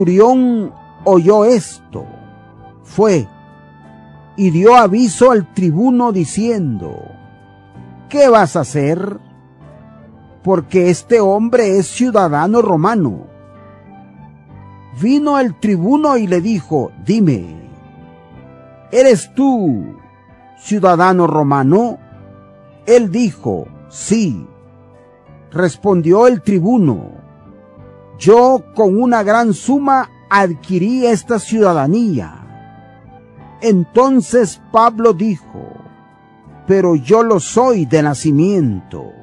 centurión oyó esto, fue y dio aviso al tribuno diciendo: ¿qué vas a hacer? Porque este hombre es ciudadano romano. Vino el tribuno y le dijo: dime, ¿eres tú ciudadano romano? Él dijo: sí. Respondió el tribuno: yo con una gran suma adquirí esta ciudadanía. Entonces Pablo dijo: pero yo lo soy de nacimiento.